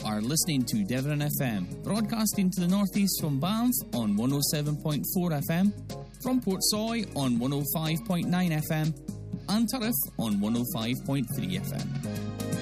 are listening to Devon FM, broadcasting to the northeast from Banff on 107.4 FM, from Portsoy on 105.9 FM, and Turriff on 105.3 FM.